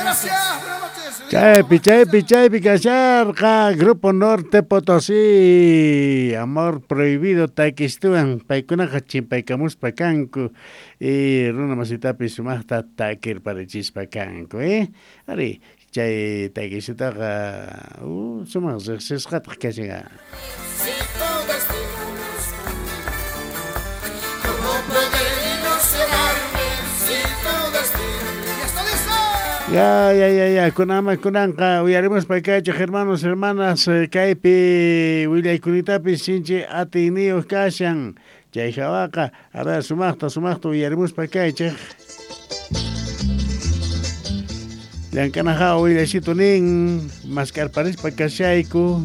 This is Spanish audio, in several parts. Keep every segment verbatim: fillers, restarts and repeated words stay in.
Gracias, buenas noches. Chaypi, chaypi, chaypi, Cacharqa, Grupo Norte Potosí, Amor Prohibido, Taquistuan, Paicunaja, Chimpaicamuspa Cancu, y Runa Masitapi, Sumasta, Taquir para Chispacanco, ¿eh? Ari, Chay, Taquisutaga, uh, Sumas, Sescat, Cachiga. Ya, ya, ya, ya, kunama, kunanka, uyaremos pa acá, hermanos, hermanas, Kaipi, Willy Kunitapi, Sinche, Atinio, Kashan, Chayjawaka, a ver, sumachta, sumachta, uyaremos pa acá, che. Lankanaja, Willy Situnin, Mascar Paris pa Kashaiku,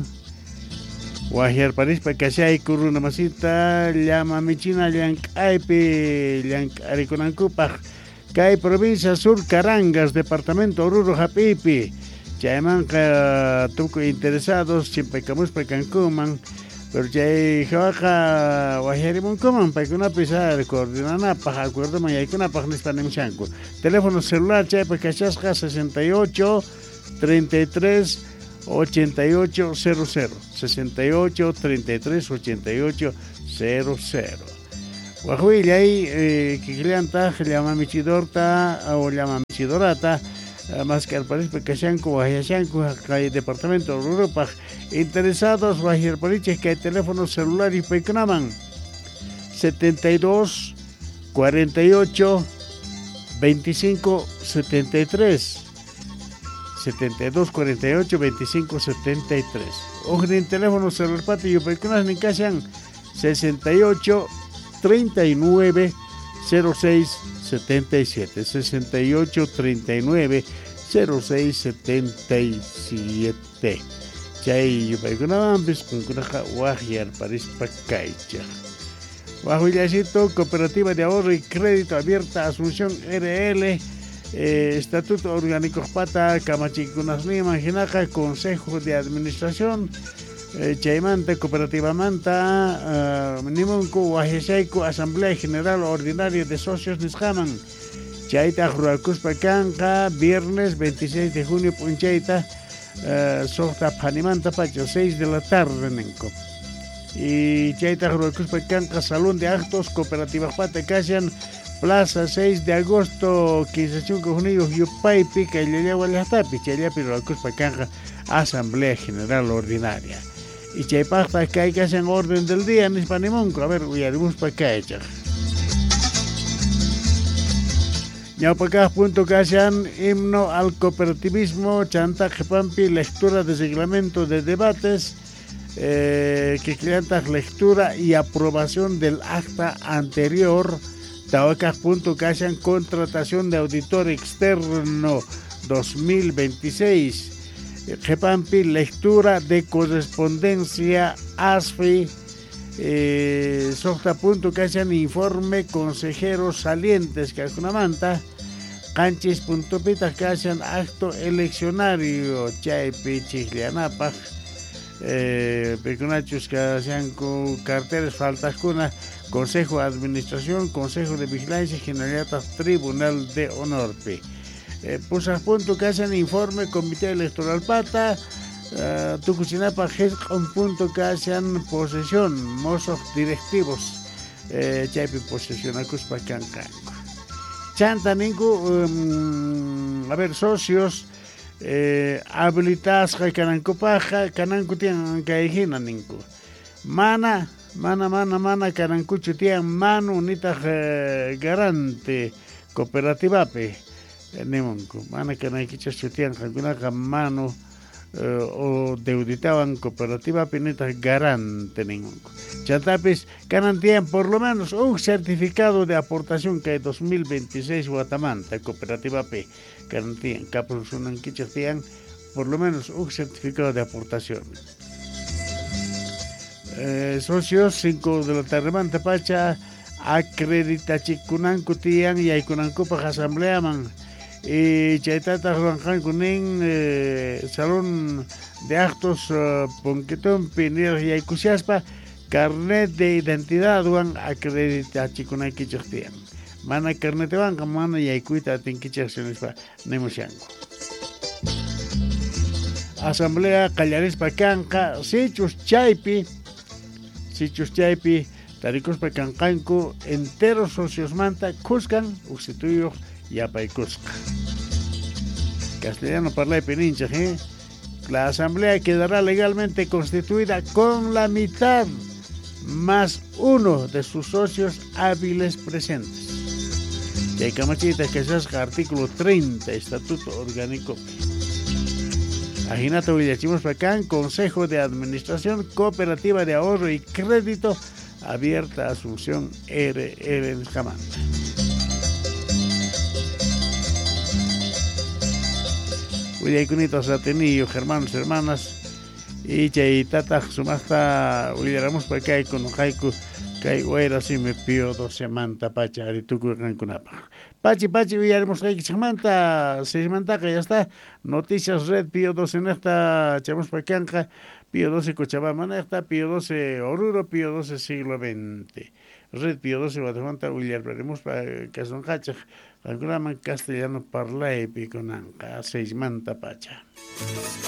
Wajer Paris pa Kashaiku, Runa Masita, Llama Michina, Llank Aipi, Llank Arikunankupach. Kay provincia Sur Carangas, departamento Oruro Japipi, Chaymanca tuco interesados, Chimpacamus Pecancuman, pero Chay Jawaja Guajerimuncuman, Pacuna Pisar, Coordinana, Paja, Acuerdo Mayacuna, Pajnispanemchanco. Teléfono celular Chay Pacachasca sesenta y ocho, treinta y tres, ochenta y ocho, cero cero, sesenta y ocho, treinta y tres, ochenta y ocho, cero cero. Guajuilla ahí, que clienta, llama Michidorta o llama Michidorata, más que al país Pecachanco, Guayachanco, departamento de Europa. Interesados, Guajar Pariches, que hay teléfono celular y Pecnaman setenta y dos, cuarenta y ocho, veinticinco, setenta y tres. setenta y dos, cuarenta y ocho, veinticinco, setenta y tres. Ojo en teléfono celular patio, Pecnas Nicasian sesenta y ocho, treinta y nueve, cero seis, setenta y siete, sesenta y ocho, treinta y nueve, cero seis, setenta y siete. Chay, Paigunabambis, con Curaja, Guajar, París, Pacaicha. Guajillacito, Cooperativa de Ahorro y Crédito Abierta, Asunción R L, eh, Estatuto Orgánico Pata, Camachicunas Imaginaja, Consejo de Administración. Chaymanta, Cooperativa Manta, uh, Nimonco, Guajeshaico, Asamblea General Ordinaria de Socios Nishaman, Chaita, Ruacuspa Canca, viernes veintiséis de junio, Punchaita, uh, Sota Panimanta, Pacho, seis de la tarde, Nenco. Y Chaita, Ruacuspa Canca, Salón de Actos, Cooperativa Pata Casian, Plaza seis de agosto, quince de junio, Yupay, Pica, y Leleahualatapi, Chayapi, Ruacuspa Canca, Asamblea General Ordinaria. Y Chaypachta que hay que hacer orden del día en Hispanimonco. A ver, uyaremos para acá hecha. Ñaupacá punto Casan, himno al cooperativismo, Chanta Jepampi, lectura de reglamento de debates, eh, que clienta lectura y aprobación del acta anterior. Tahuacá punto Casan, contratación de auditor externo dos mil veintiséis. Jepampi, lectura de correspondencia A S F I, eh, Softa punto Casan, informe consejeros salientes, Cacunamanta, Canchis punto Pita Casan, acto eleccionario, Chaypi, Chiclianapaj, eh, Pecunachos Casan con carteles faltas cuna, Consejo de Administración, Consejo de Vigilancia, Generalitat, Tribunal de Honor. Eh, Pusas punto Casan, informe Comité Electoral Pata, uh, Tucucinapa, Gescom punto Casan, posesión, mozos directivos, eh, Chaypi posesión, Acuspa Cancanco. Chanta Ninku, um, a ver, socios, eh, habilitas, Cananco Paja, Cananco tienen Caijina Ninku. Mana, mana, mana, mana, Canancucho tienen mano, Nita eh, Garante, Cooperativa P. Nemonco, mana que no hay que chutian alguna mano o deuditaban cooperativa pineta garante nemonco. Chatapis garantían por lo menos un certificado de aportación que hay dos mil veintiséis Guatamanta, cooperativa P, garantían, capos unan que chutian por lo menos un certificado de aportación. Eh, socios, cinco de la Tarremanta Pacha, acredita Chicunanco Tian y Aikunanco para Asamblea Man. Y Chaitata Juan Kunin, eh, Salón de Actos, uh, Ponquetón, Pinero y Aycusiaspa, carnet de identidad, Juan acredita Chikunaki Chostian. Mana carnet de banca, mana y Aycuita, Tinkichas, Nemushango. asamblea qallarispa kanqa sichus chaypi sichus chaypi tarikuspa kanqanku enteros sociosmanta kuskan uksituyuq yapaykusqa. Castellano parlaypi ninchaq, ¿eh? La asamblea quedará legalmente constituida con la mitad más uno de sus socios hábiles presentes. Que camachita que es artículo treinta, estatuto orgánico. Ajinata Villachimos Pacán, Consejo de Administración Cooperativa de Ahorro y Crédito, abierta Asunción R R en Jamanta. Huillaicunitos Atenillo, hermanos, hermanas, y chay tata sumasta huillaramos para acá con haiku kay huera si me pío dos semanta pacha arituku rankunapa. Pachi pachi huillaremos kay semanta, seis manta que ya está. Noticias Red pío dos en esta chamos para acá, pío doce Cochabamba en esta, pío doce Oruro, pío doce siglo veinte. Red pío doce Guatemala huillaremos para Cason Hachach. Alguna man castellano parlae piconanca, seis manta pacha.